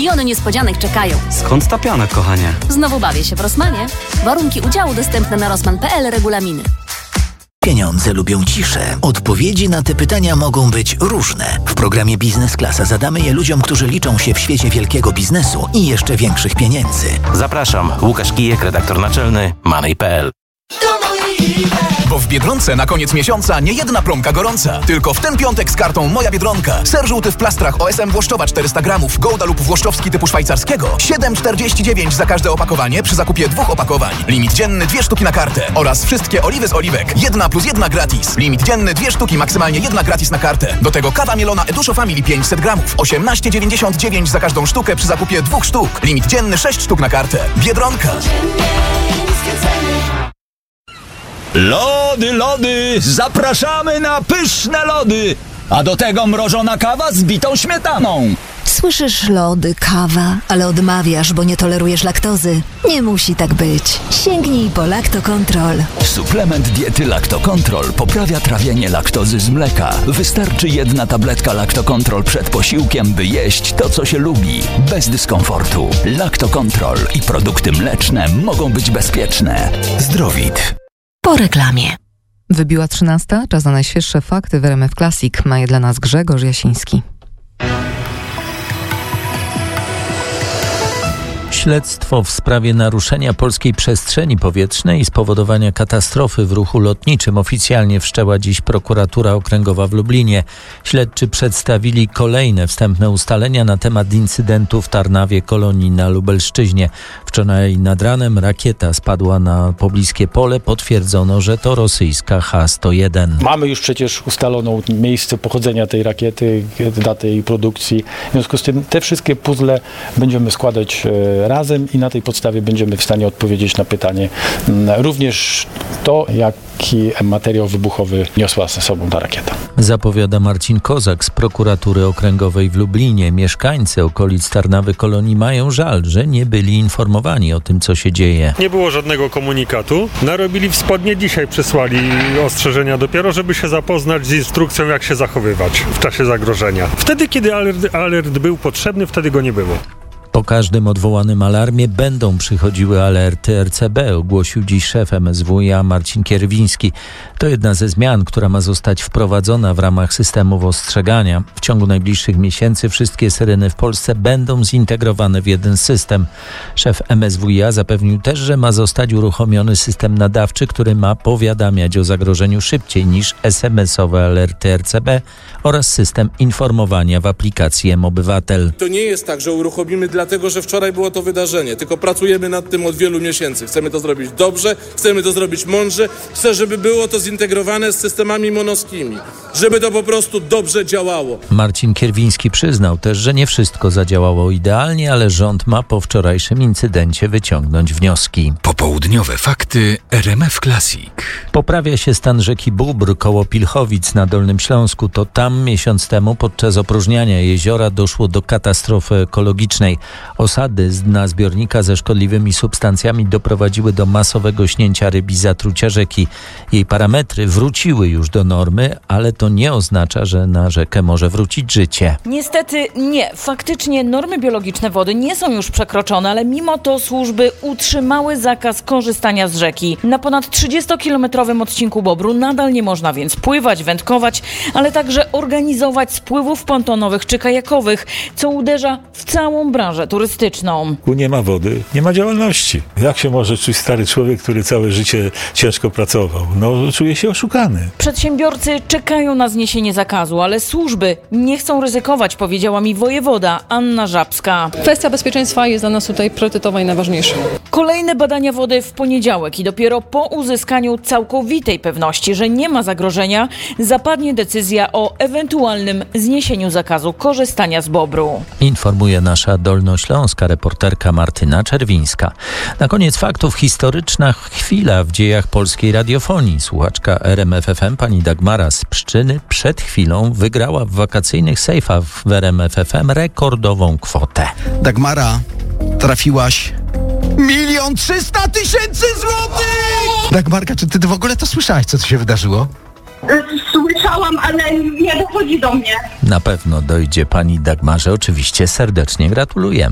Miliony niespodzianek czekają. Skąd ta piana, kochanie? Znowu bawię się w Rossmanie. Warunki udziału dostępne na rossmann.pl, regulaminy. Pieniądze lubią ciszę. Odpowiedzi na te pytania mogą być różne. W programie Biznes Klasa zadamy je ludziom, którzy liczą się w świecie wielkiego biznesu i jeszcze większych pieniędzy. Zapraszam, Łukasz Kijek, redaktor naczelny Money.pl. Bo w Biedronce na koniec miesiąca nie jedna promka gorąca. Tylko w ten piątek z kartą Moja Biedronka. Ser żółty w plastrach OSM Włoszczowa 400 gramów, Gouda lub Włoszczowski typu szwajcarskiego. 7,49 za każde opakowanie przy zakupie 2 opakowań. Limit dzienny 2 sztuki na kartę. Oraz wszystkie oliwy z oliwek. 1+1 gratis. Limit dzienny 2 sztuki, maksymalnie 1 gratis na kartę. Do tego kawa mielona Eduszo Family 500 gramów. 18,99 za każdą sztukę przy zakupie 2 sztuk. Limit dzienny 6 sztuk na kartę. Biedronka. Lody, zapraszamy na pyszne lody, a do tego mrożona kawa z bitą śmietaną. Słyszysz, lody, kawa, ale odmawiasz, bo nie tolerujesz laktozy. Nie musi tak być. Sięgnij po Lactocontrol. Suplement diety Lactocontrol poprawia trawienie laktozy z mleka. Wystarczy 1 tabletka Lactocontrol przed posiłkiem, by jeść to, co się lubi, bez dyskomfortu. Lactocontrol i produkty mleczne mogą być bezpieczne. Zdrowit. Po reklamie. Wybiła 13, czas na najświeższe fakty w RMF Classic. Ma je dla nas Grzegorz Jasiński. Śledztwo w sprawie naruszenia polskiej przestrzeni powietrznej i spowodowania katastrofy w ruchu lotniczym oficjalnie wszczęła dziś prokuratura okręgowa w Lublinie. Śledczy przedstawili kolejne wstępne ustalenia na temat incydentu w Tarnawie Kolonii na Lubelszczyźnie. Wczoraj nad ranem rakieta spadła na pobliskie pole. Potwierdzono, że to rosyjska H-101. Mamy już przecież ustaloną miejsce pochodzenia tej rakiety, datę jej produkcji. W związku z tym te wszystkie puzzle będziemy składać razem i na tej podstawie będziemy w stanie odpowiedzieć na pytanie również to, jaki materiał wybuchowy niosła ze sobą ta rakieta. Zapowiada Marcin Kozak z prokuratury okręgowej w Lublinie. Mieszkańcy okolic Tarnawy Kolonii mają żal, że nie byli informowani o tym, co się dzieje. Nie było żadnego komunikatu. Narobili w spodnie, dzisiaj przysłali ostrzeżenia dopiero, żeby się zapoznać z instrukcją, jak się zachowywać w czasie zagrożenia. Wtedy, kiedy alert był potrzebny, wtedy go nie było. Po każdym odwołanym alarmie będą przychodziły alerty RCB, ogłosił dziś szef MSWiA Marcin Kierwiński. To jedna ze zmian, która ma zostać wprowadzona w ramach systemów ostrzegania. W ciągu najbliższych miesięcy wszystkie syreny w Polsce będą zintegrowane w jeden system. Szef MSWiA zapewnił też, że ma zostać uruchomiony system nadawczy, który ma powiadamiać o zagrożeniu szybciej niż SMS-owe alerty RCB oraz system informowania w aplikacji mObywatel. To nie jest tak, że uruchomimy dlatego, że wczoraj było to wydarzenie, tylko pracujemy nad tym od wielu miesięcy. Chcemy to zrobić dobrze, chcemy to zrobić mądrze, chcę, żeby było to zintegrowane z systemami monoskimi, żeby to po prostu dobrze działało. Marcin Kierwiński przyznał też, że nie wszystko zadziałało idealnie, ale rząd ma po wczorajszym incydencie wyciągnąć wnioski. Popołudniowe fakty RMF Classic. Poprawia się stan rzeki Bóbr koło Pilchowic na Dolnym Śląsku. To tam miesiąc temu podczas opróżniania jeziora doszło do katastrofy ekologicznej. Osady z dna zbiornika ze szkodliwymi substancjami doprowadziły do masowego śnięcia ryb i zatrucia rzeki. Jej parametry wróciły już do normy, ale to nie oznacza, że na rzekę może wrócić życie. Niestety nie. Faktycznie normy biologiczne wody nie są już przekroczone, ale mimo to służby utrzymały zakaz korzystania z rzeki. Na ponad 30-kilometrowym odcinku Bobru nadal nie można więc pływać, wędkować, ale także organizować spływów pontonowych czy kajakowych, co uderza w całą branżę turystyczną. Nie ma wody, nie ma działalności. Jak się może czuć stary człowiek, który całe życie ciężko pracował? Czuje się oszukany. Przedsiębiorcy czekają na zniesienie zakazu, ale służby nie chcą ryzykować, powiedziała mi wojewoda Anna Żabska. Kwestia bezpieczeństwa jest dla nas tutaj priorytetowa i najważniejsza. Kolejne badania wody w poniedziałek i dopiero po uzyskaniu całkowitej pewności, że nie ma zagrożenia, zapadnie decyzja o ewentualnym zniesieniu zakazu korzystania z Bobru. Informuje nasza dolnośląska reporterka Martyna Czerwińska. Na koniec faktów historyczna chwila w dziejach polskiej radiofonii. Słuchaczka RMF FM pani Dagmara z Pszczyny przed chwilą wygrała w wakacyjnych sejfach w RMF FM rekordową kwotę. Dagmara, trafiłaś 1 300 000 złotych! Dagmarka, czy ty w ogóle to słyszałaś, co się wydarzyło? Słyszałam, ale nie dochodzi do mnie. Na pewno dojdzie pani Dagmarze. Oczywiście serdecznie gratuluję.